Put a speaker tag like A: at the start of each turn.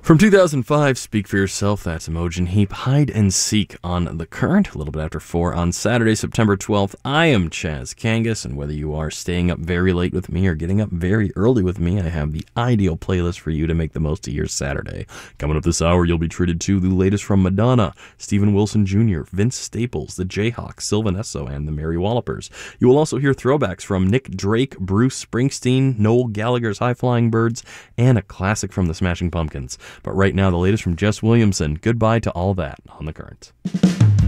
A: From 2005, Speak for Yourself, that's Imogen Heap, Hide and Seek on The Current, a little bit after 4 on Saturday, September 12th. I am Chaz Kangas, and whether you are staying up very late with me or getting up very early with me, I have the ideal playlist for you to make the most of your Saturday. Coming up this hour, you'll be treated to the latest from Madonna, Steven Wilson Jr., Vince Staples, the Jayhawks, Sylvan Esso, and the Mary Wallopers. You will also hear throwbacks from Nick Drake, Bruce Springsteen, Noel Gallagher's High Flying Birds, and a classic from the Smashing Pumpkins. But right now, the latest from Jess Williamson, Goodbye to All That on The Current.